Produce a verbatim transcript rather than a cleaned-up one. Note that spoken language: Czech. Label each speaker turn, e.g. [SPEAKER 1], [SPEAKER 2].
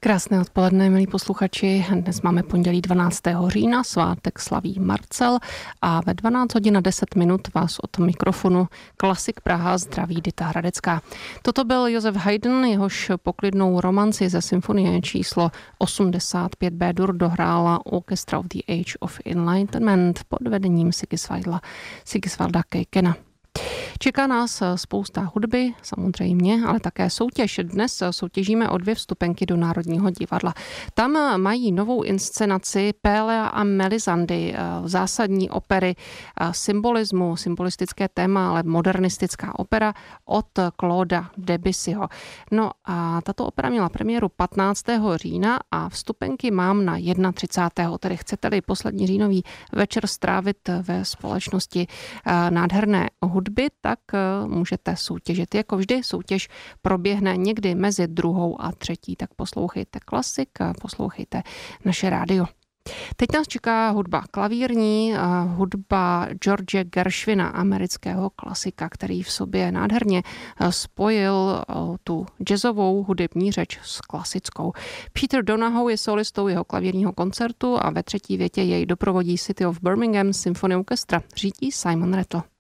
[SPEAKER 1] Krásné odpoledne, milí posluchači. Dnes máme pondělí dvanáctého října, svátek slaví Marcel a ve dvanáct hodin a deset minut vás od mikrofonu Klasik Praha zdraví Dita Hradecká. Toto byl Josef Haydn, jehož poklidnou romanci ze symfonie číslo osmdesát pět B-dur dohrála Orchestra of the Age of Enlightenment pod vedením Sigisvalda, Sigisvalda Kejkena. Čeká nás spousta hudby, samozřejmě, ale také soutěž. Dnes soutěžíme o dvě vstupenky do Národního divadla. Tam mají novou inscenaci Pelea a Melisande, zásadní opery symbolismu, symbolistické téma, ale modernistická opera od Clauda Debussyho. No a tato opera měla premiéru patnáctého října a vstupenky mám na třicátého prvního Tedy chcete-li poslední říjnový večer strávit ve společnosti nádherné hudby, tak můžete soutěžit. Jako vždy soutěž proběhne někdy mezi druhou a třetí, tak poslouchejte Klasik, poslouchejte naše rádio. Teď nás čeká hudba klavírní, hudba George Gershwina, amerického klasika, který v sobě nádherně spojil tu jazzovou hudební řeč s klasickou. Peter Donohoe je solistou jeho klavírního koncertu a ve třetí větě jej doprovodí City of Birmingham Symphony Orchestra, řídí Simon Rattle.